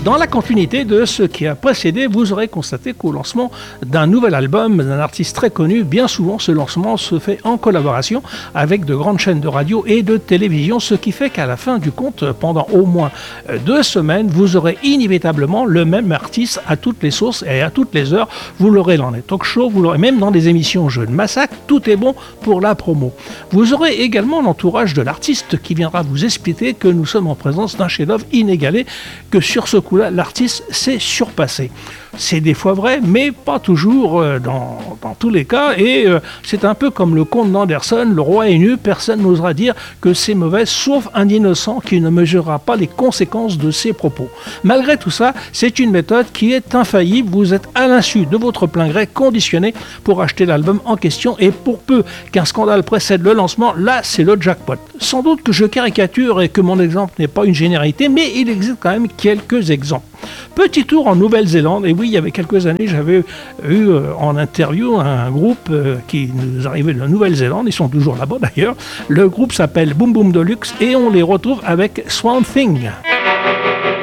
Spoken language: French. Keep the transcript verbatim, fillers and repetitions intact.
Dans la continuité de ce qui a précédé, vous aurez constaté qu'au lancement d'un nouvel album d'un artiste très connu, bien souvent ce lancement se fait en collaboration avec de grandes chaînes de radio et de télévision, ce qui fait qu'à la fin du compte, pendant au moins deux semaines, vous aurez inévitablement le même artiste à toutes les sources et à toutes les heures. Vous l'aurez dans les talk-shows, vous l'aurez même dans des émissions Jeux de massacre, tout est bon pour la promo. Vous aurez également l'entourage de l'artiste qui viendra vous expliquer que nous sommes en présence d'un chef-d'œuvre inégalé, que sur ce coup-là, l'artiste s'est surpassé. C'est des fois vrai, mais pas toujours euh, dans, dans tous les cas, et euh, c'est un peu comme le conte d'Anderson, le roi est nu, personne n'osera dire que c'est mauvais, sauf un innocent qui ne mesurera pas les conséquences de ses propos. Malgré tout ça, c'est une méthode qui est infaillible, vous êtes à l'insu de votre plein gré conditionné pour acheter l'album en question, et pour peu qu'un scandale précède le lancement, là c'est le jackpot. Sans doute que je caricature et que mon exemple n'est pas une généralité, mais il existe quand même quelques exemples. Petit tour en Nouvelle-Zélande, et oui, il y avait quelques années, j'avais eu euh, en interview un groupe euh, qui nous arrivait de la Nouvelle-Zélande, ils sont toujours là-bas d'ailleurs. Le groupe s'appelle Boom Boom Deluxe et on les retrouve avec Swamp Thing.